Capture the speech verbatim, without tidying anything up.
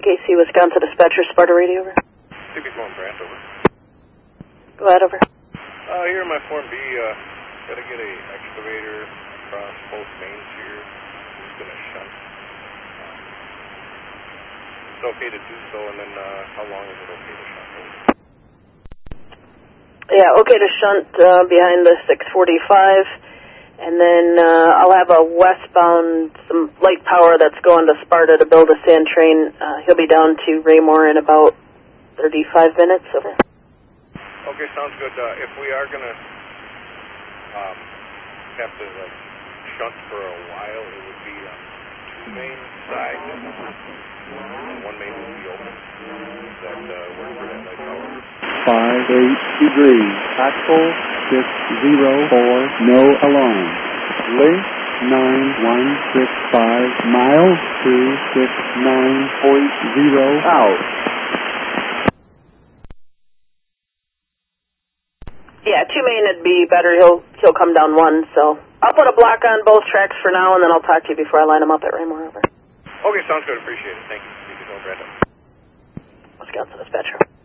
K C, Wisconsin dispatcher, Sparta radio, over. C B one Brant, over. Go ahead, over. Uh, here in my Form B, uh, gotta get a excavator across both mains here. I'm just gonna shunt. Um, it's okay to do so, and then, uh, how long is it okay to shunt over? Yeah, okay to shunt uh, behind the six forty-five, and then uh, I'll have a westbound, some light power that's going to Sparta to build a sand train. Uh, he'll be down to Raymore in about thirty-five minutes, over. Okay, sounds good. Uh, if we are gonna um, have to like shunt for a while, it would be on two main sides, and one main will be open. Does that uh, work for that light power? Five eight degrees. Axle six zero four. No alarm. Link nine one six five. Miles two six nine point zero out. Yeah, two main would be better. He'll he'll come down one, so I'll put a block on both tracks for now, and then I'll talk to you before I line them up at Raymore, over. Okay, sounds good. Appreciate it. Thank you. You can go, Brandon. Wisconsin dispatcher.